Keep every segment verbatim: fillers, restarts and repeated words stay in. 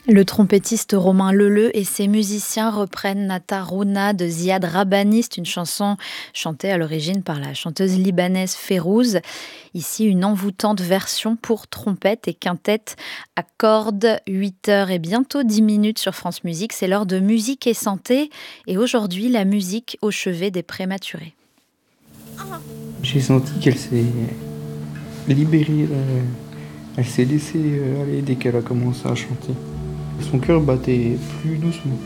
Le trompettiste Romain Leleu et ses musiciens reprennent Nata Rouna de Ziad Rabbani. C'est une chanson chantée à l'origine par la chanteuse libanaise Férouz. Ici, une envoûtante version pour trompette et quintette à cordes. huit heures et bientôt dix minutes sur France Musique. C'est l'heure de musique et santé. Et aujourd'hui, la musique au chevet des prématurés. J'ai senti qu'elle s'est libérée. Elle s'est laissée aller dès qu'elle a commencé à chanter. Son cœur battait plus doucement.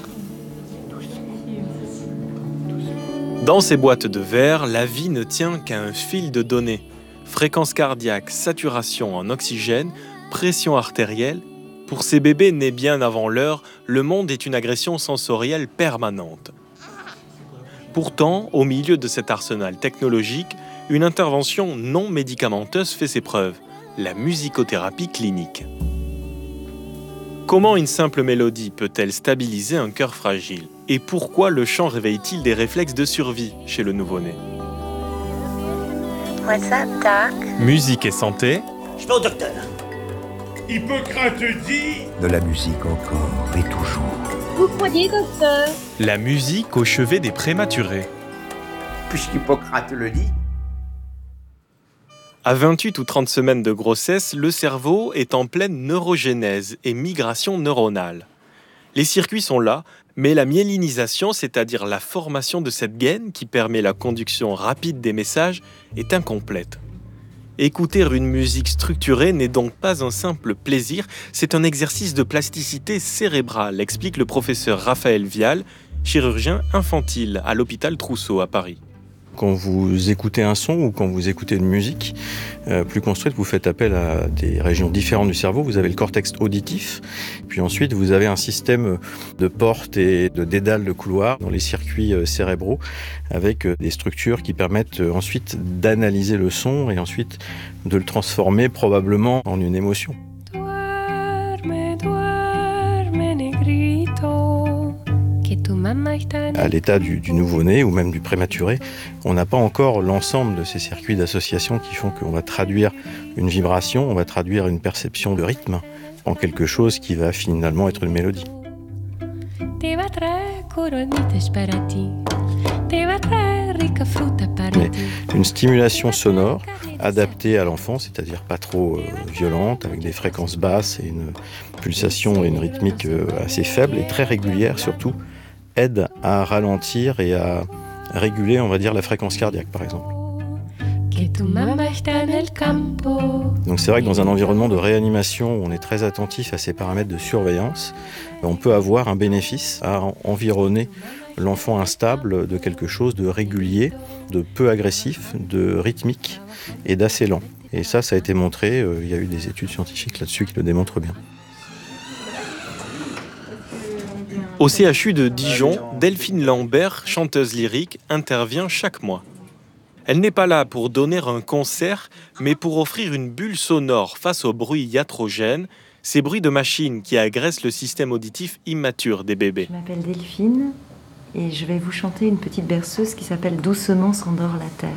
Dans ces boîtes de verre, la vie ne tient qu'à un fil de données. Fréquence cardiaque, saturation en oxygène, pression artérielle. Pour ces bébés nés bien avant l'heure, le monde est une agression sensorielle permanente. Pourtant, au milieu de cet arsenal technologique, une intervention non médicamenteuse fait ses preuves, la musicothérapie clinique. Comment une simple mélodie peut-elle stabiliser un cœur fragile ? Et pourquoi le chant réveille-t-il des réflexes de survie chez le nouveau-né ? What's up, doc ? Musique et santé. Je vais au docteur. Hippocrate dit... De la musique encore et toujours. Vous croyez, docteur ? La musique au chevet des prématurés. Puisqu'Hippocrate le dit. À vingt-huit ou trente semaines de grossesse, le cerveau est en pleine neurogénèse et migration neuronale. Les circuits sont là, mais la myélinisation, c'est-à-dire la formation de cette gaine qui permet la conduction rapide des messages, est incomplète. Écouter une musique structurée n'est donc pas un simple plaisir, c'est un exercice de plasticité cérébrale, explique le professeur Raphaël Vial, chirurgien infantile à l'hôpital Trousseau à Paris. Quand vous écoutez un son ou quand vous écoutez une musique euh, plus construite, vous faites appel à des régions différentes du cerveau. Vous avez le cortex auditif, puis ensuite vous avez un système de portes et de dédales de couloirs dans les circuits euh, cérébraux avec euh, des structures qui permettent euh, ensuite d'analyser le son et ensuite de le transformer probablement en une émotion. À l'état du, du nouveau-né ou même du prématuré, on n'a pas encore l'ensemble de ces circuits d'association qui font qu'on va traduire une vibration, on va traduire une perception de rythme en quelque chose qui va finalement être une mélodie. Mais une stimulation sonore adaptée à l'enfant, c'est-à-dire pas trop euh, violente, avec des fréquences basses et une pulsation et une rythmique euh, assez faible et très régulière surtout, aide à ralentir et à réguler, on va dire, la fréquence cardiaque, par exemple. Donc c'est vrai que dans un environnement de réanimation où on est très attentif à ces paramètres de surveillance, on peut avoir un bénéfice à environner l'enfant instable de quelque chose de régulier, de peu agressif, de rythmique et d'assez lent. Et ça, ça a été montré, euh, il y a eu des études scientifiques là-dessus qui le démontrent bien. Au C H U de Dijon, Delphine Lambert, chanteuse lyrique, intervient chaque mois. Elle n'est pas là pour donner un concert, mais pour offrir une bulle sonore face aux bruits iatrogènes, ces bruits de machines qui agressent le système auditif immature des bébés. Je m'appelle Delphine et je vais vous chanter une petite berceuse qui s'appelle « Doucement s'endort la terre ».